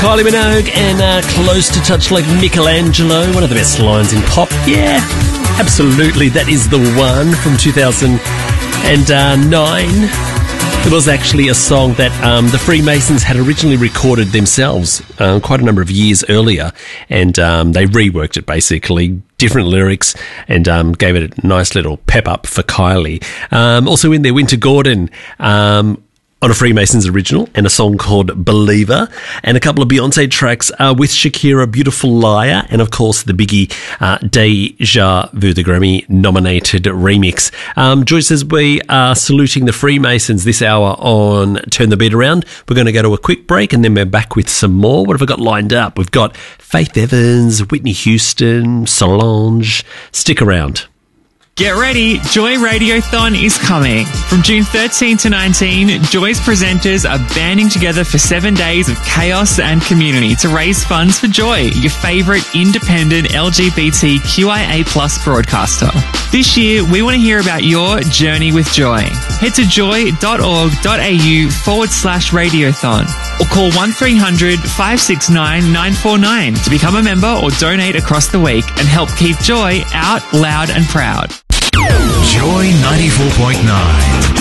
Kylie Minogue and Close to Touch Like Michelangelo, one of the best lines in pop. Yeah, absolutely, that is the one from 2009. It was actually a song that the Freemasons had originally recorded themselves quite a number of years earlier, and they reworked it basically, different lyrics, and gave it a nice little pep up for Kylie. Also in there, Winter Gordon on a Freemasons original, and a song called Believer, and a couple of Beyonce tracks with Shakira, Beautiful Liar, and of course the biggie Deja Vu, the Grammy-nominated remix. Joyce, as we are saluting the Freemasons this hour on Turn the Beat Around, we're going to go to a quick break, and then we're back with some more. What have I got lined up? We've got Faith Evans, Whitney Houston, Solange. Stick around. Get ready, Joy Radiothon is coming. From June 13 to 19, Joy's presenters are banding together for 7 days of chaos and community to raise funds for Joy, your favourite independent LGBTQIA+ broadcaster. This year, we want to hear about your journey with Joy. Head to joy.org.au/radiothon or call 1300 569 949 to become a member or donate across the week and help keep Joy out loud and proud. Joy 94.9.